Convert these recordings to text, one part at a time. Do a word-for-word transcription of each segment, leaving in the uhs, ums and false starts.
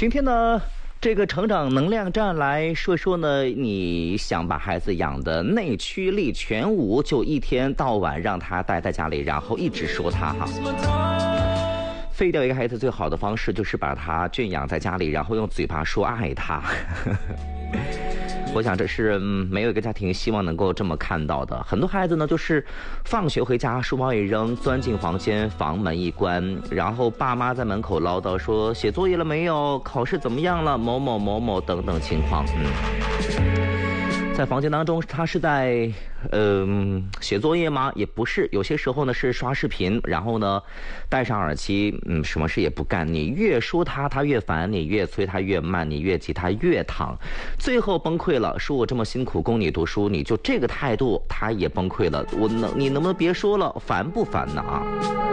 今天呢，这个成长能量站来说说呢，你想把孩子养的内驱力全无，就一天到晚让他待在家里，然后一直说他哈。废掉一个孩子最好的方式就是把他圈养在家里，然后用嘴巴说爱他。我想这是、嗯、没有一个家庭希望能够这么看到的。很多孩子呢，就是放学回家，书包一扔，钻进房间，房门一关，然后爸妈在门口唠叨说写作业了没有，考试怎么样了，某某某某等等情况。嗯，在房间当中，他是在嗯、呃、写作业吗？也不是，有些时候呢是刷视频，然后呢戴上耳机，嗯，什么事也不干。你越说他，他越烦；你越催他越慢；你越急他越躺，最后崩溃了。说我这么辛苦供你读书，你就这个态度，他也崩溃了。我能，你能不能别说了？烦不烦呢？啊？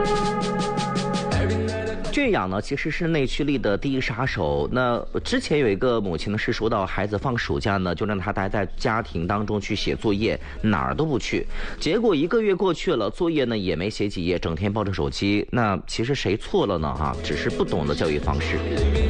圈养呢，其实是内驱力的第一杀手。那之前有一个母亲呢，是说到孩子放暑假呢，就让他待在家庭当中去写作业，哪儿都不去。结果一个月过去了，作业呢也没写几页，整天抱着手机。那其实谁错了呢？哈，只是不懂得教育方式。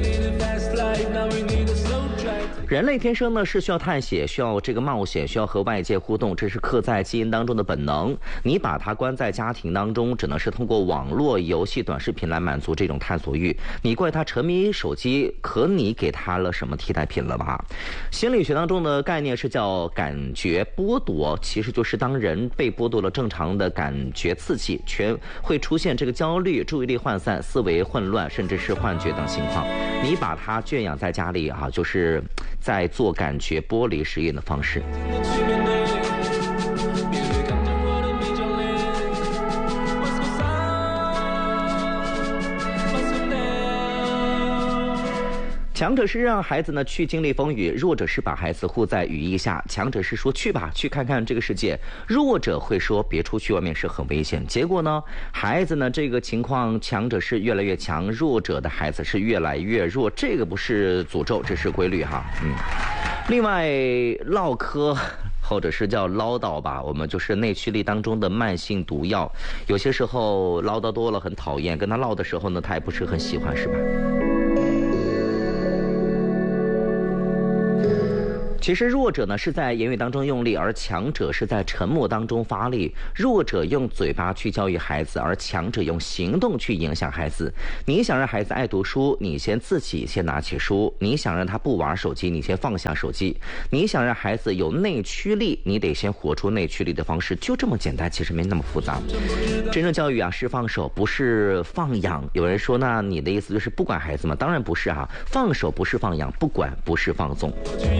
人类天生呢是需要探险，需要这个冒险，需要和外界互动，这是刻在基因当中的本能。你把它关在家庭当中，只能是通过网络游戏、短视频来满足这种探索欲。你怪他沉迷手机，可你给他了什么替代品了吧？心理学当中的概念是叫感觉剥夺，其实就是当人被剥夺了正常的感觉刺激，全会出现这个焦虑、注意力涣散、思维混乱，甚至是幻觉等情况。你把他圈养在家里啊，就是在做感觉剥离实验的方式。强者是让孩子呢去经历风雨，弱者是把孩子护在羽翼下。强者是说去吧，去看看这个世界，弱者会说别出去，外面是很危险。结果呢，孩子呢这个情况，强者是越来越强，弱者的孩子是越来越弱。这个不是诅咒，这是规律哈。嗯，另外唠嗑或者是叫唠叨吧，我们就是内驱力当中的慢性毒药。有些时候唠叨多了很讨厌，跟他唠的时候呢，他也不是很喜欢，是吧？其实弱者呢是在言语当中用力，而强者是在沉默当中发力。弱者用嘴巴去教育孩子，而强者用行动去影响孩子。你想让孩子爱读书，你先自己先拿起书；你想让他不玩手机，你先放下手机；你想让孩子有内驱力，你得先活出内驱力的方式，就这么简单，其实没那么复杂。真正教育啊是放手，不是放养。有人说，那你的意思就是不管孩子吗？当然不是啊，放手不是放养，不管不是放纵。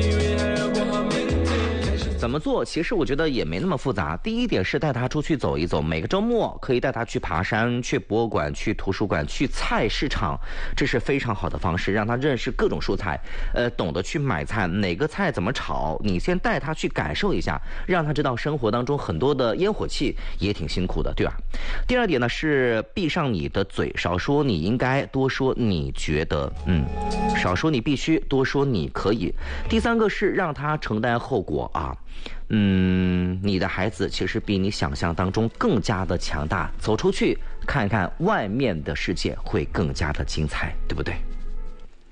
怎么做？其实我觉得也没那么复杂。第一点是带他出去走一走，每个周末可以带他去爬山、去博物馆、去图书馆、去菜市场，这是非常好的方式，让他认识各种蔬菜，呃，懂得去买菜，哪个菜怎么炒，你先带他去感受一下，让他知道生活当中很多的烟火气也挺辛苦的，对吧？第二点呢是闭上你的嘴，少说你应该，多说你觉得，嗯，少说你必须，多说你可以。第三个是让他承担后果啊。嗯，你的孩子其实比你想象当中更加的强大，走出去看看外面的世界会更加的精彩，对不对？